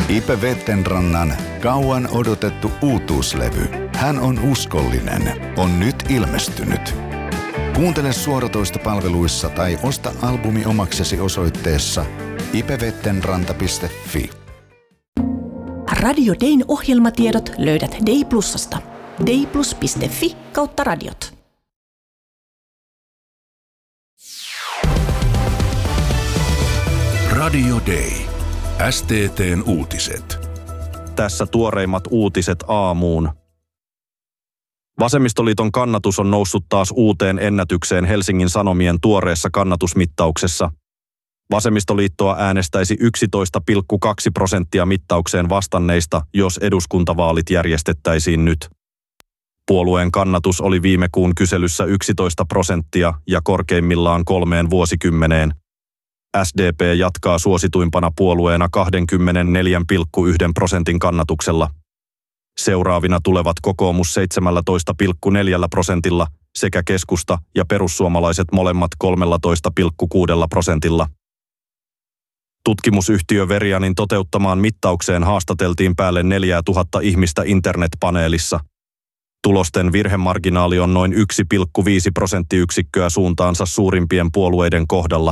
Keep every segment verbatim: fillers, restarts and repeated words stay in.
Ipe Vettenrannan kauan odotettu uutuuslevy Hän on uskollinen on nyt ilmestynyt. Kuuntele suoratoistopalveluissa tai osta albumi omaksesi osoitteessa ipevettenranta piste fi. Radio Dayn ohjelmatiedot löydät Day Plusasta. dayplus piste fi kautta radiot. Radio Day. S T T:n uutiset. Tässä tuoreimmat uutiset aamuun. Vasemmistoliiton kannatus on noussut taas uuteen ennätykseen Helsingin Sanomien tuoreessa kannatusmittauksessa. Vasemmistoliittoa äänestäisi yksitoista pilkku kaksi prosenttia mittaukseen vastanneista, jos eduskuntavaalit järjestettäisiin nyt. Puolueen kannatus oli viime kuun kyselyssä yksitoista prosenttia ja korkeimmillaan kolmeen vuosikymmeneen. S D P jatkaa suosituimpana puolueena kaksikymmentäneljä pilkku yksi prosentin kannatuksella. Seuraavina tulevat kokoomus seitsemäntoista pilkku neljä prosentilla sekä keskusta ja perussuomalaiset molemmat kolmetoista pilkku kuusi prosentilla. Tutkimusyhtiö Verianin toteuttamaan mittaukseen haastateltiin päälle neljätuhatta ihmistä internetpaneelissa. Tulosten virhemarginaali on noin yksi pilkku viisi prosenttiyksikköä suuntaansa suurimpien puolueiden kohdalla.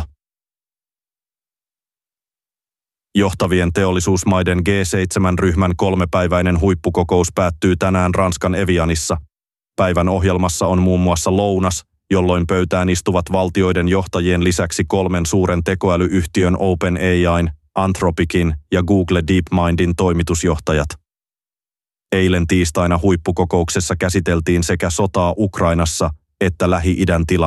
Johtavien teollisuusmaiden G seitsemän -ryhmän kolmepäiväinen huippukokous päättyy tänään Ranskan Evianissa. Päivän ohjelmassa on muun muassa lounas, jolloin pöytään istuvat valtioiden johtajien lisäksi kolmen suuren tekoälyyhtiön OpenAI:n, Anthropicin ja Google DeepMindin toimitusjohtajat. Eilen tiistaina huippukokouksessa käsiteltiin sekä sotaa Ukrainassa että Lähi-idän tilannetta.